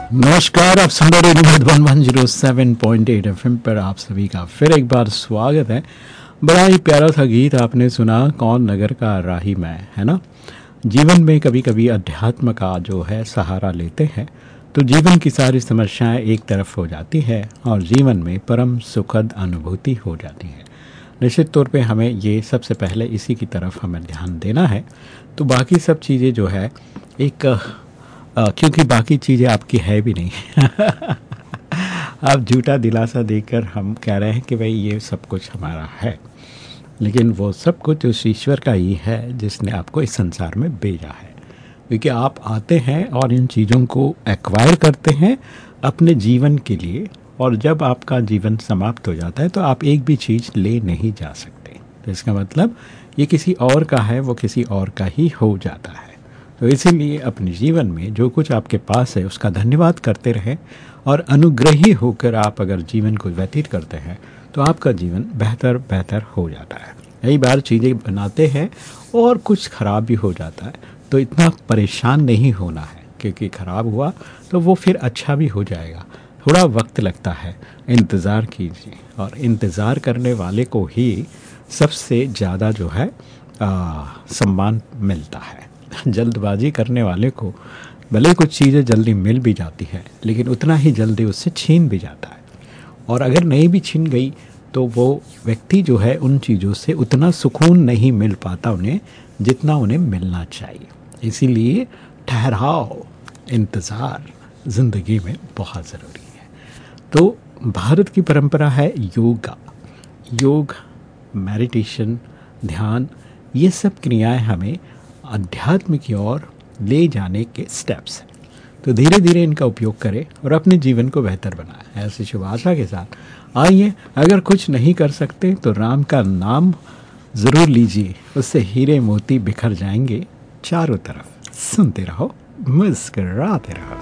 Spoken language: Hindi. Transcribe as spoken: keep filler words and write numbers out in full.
नमस्कार, आप सुन रहे radio Madhuban one zero seven point eight F M पर आप सभी का फिर एक बार स्वागत है। बड़ा ही प्यारा सा गीत आपने सुना, कौन नगर का राही मैं, है ना। जीवन में कभी कभी अध्यात्म का जो है सहारा लेते हैं तो जीवन की सारी समस्याएं एक तरफ हो जाती है और जीवन में परम सुखद अनुभूति हो जाती है। निश्चित तौर पे हमें ये सबसे पहले इसी की तरफ हमें ध्यान देना है। तो बाकी सब चीज़ें जो है एक आ, क्योंकि बाकी चीज़ें आपकी है भी नहीं आप झूठा दिलासा देकर हम कह रहे हैं कि भाई ये सब कुछ हमारा है, लेकिन वो सब कुछ उस ईश्वर का ही है जिसने आपको इस संसार में भेजा है। क्योंकि आप आते हैं और इन चीज़ों को एक्वायर करते हैं अपने जीवन के लिए, और जब आपका जीवन समाप्त हो जाता है तो आप एक भी चीज़ ले नहीं जा सकते। तो इसका मतलब ये किसी और का है, वो किसी और का ही हो जाता है। तो इसीलिए अपने जीवन में जो कुछ आपके पास है उसका धन्यवाद करते रहें, और अनुग्रही होकर आप अगर जीवन को व्यतीत करते हैं तो आपका जीवन बेहतर बेहतर हो जाता है। कई बार चीज़ें बनाते हैं और कुछ ख़राब भी हो जाता है, तो इतना परेशान नहीं होना है, क्योंकि ख़राब हुआ तो वो फिर अच्छा भी हो जाएगा। थोड़ा वक्त लगता है, इंतज़ार कीजिए, और इंतज़ार करने वाले को ही सबसे ज़्यादा जो है आ, सम्मान मिलता है। जल्दबाजी करने वाले को भले कुछ चीज़ें जल्दी मिल भी जाती है, लेकिन उतना ही जल्दी उससे छीन भी जाता है, और अगर नहीं भी छीन गई तो वो व्यक्ति जो है उन चीज़ों से उतना सुकून नहीं मिल पाता उन्हें जितना उन्हें मिलना चाहिए। इसीलिए ठहराव, इंतज़ार ज़िंदगी में बहुत ज़रूरी है। तो भारत की परंपरा है योगा। योग, मेडिटेशन, ध्यान, ये सब क्रियाएं हमें अध्यात्म की ओर ले जाने के स्टेप्स हैं। तो धीरे धीरे इनका उपयोग करें और अपने जीवन को बेहतर बनाएं। ऐसी शुभ आशा के साथ आइए, अगर कुछ नहीं कर सकते तो राम का नाम ज़रूर लीजिए, उससे हीरे मोती बिखर जाएंगे चारों तरफ। सुनते रहो, मुस्कराते रहो।